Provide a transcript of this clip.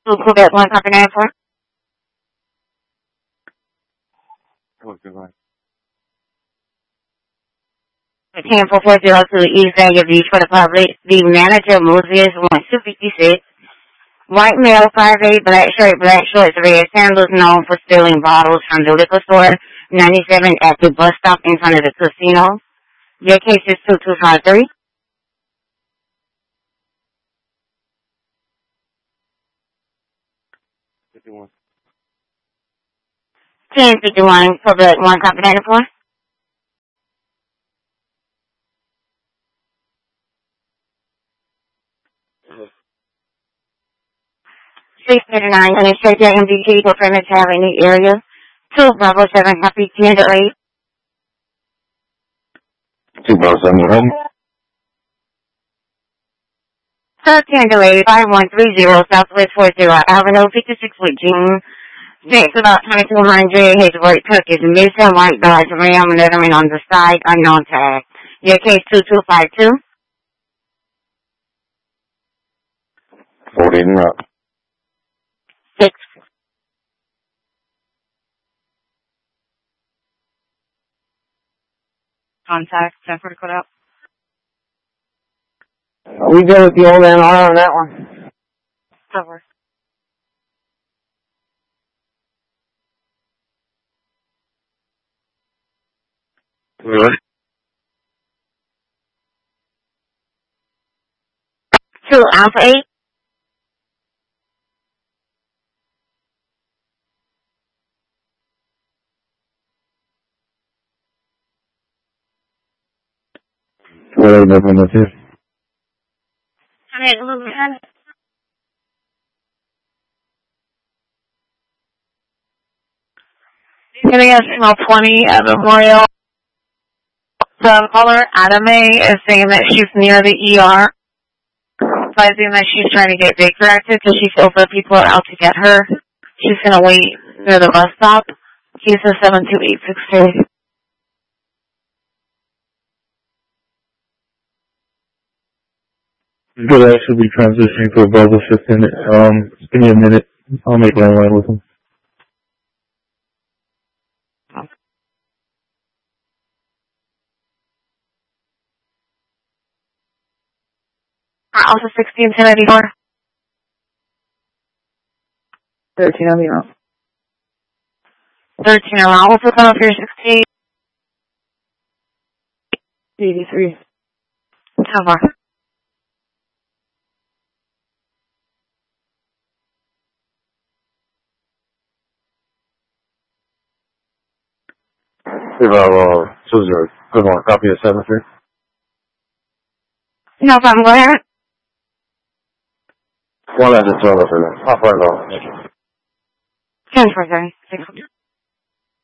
Quebec 1, copy 94. Okay, bye. 10402 East Valley Beach for the public. The manager, Moses, 1256. White male, 5'8", black shirt, black shorts, red sandals, known for stealing bottles from the liquor store, 97 at the bus stop in front of the casino. Your case is 2253. 51. 1051, Quebec 1, copy 94. 639, Administrator MDT for Plymouth Avenue area. 2 Bravo 7, copy 10 to 8. 2 Bravo 7, home. 10 to 8, 5130 Southwest 40 Avenue, 56 with June. 6 about 2200. His work truck is missing. White Dodge Ram, lettering on the side, unknown tag. Your case 2252. 40 and up. 6. Contact, Jennifer to cut out. We go with the old NR on that one. Cover. Really? 2 Alpha 8. Well, nothing that's here. Alright, a little bit. Getting a small 20 at Memorial. The caller, Adame, is saying that she's near the ER, advising that she's trying to get Baker active because she feels that people are out to get her. She's going to wait near the bus stop. Case is 72862. Good, I should be transitioning to a Bravo 15. Give me a minute. I'll make one line with him. Also 16-1084. 13 on the route. 13 around. Also come up here 16. 83. Cover. Bravo 20. Good one. Copy of 73. No problem, go ahead. One at the 12 for that. How far though? 10 for 6.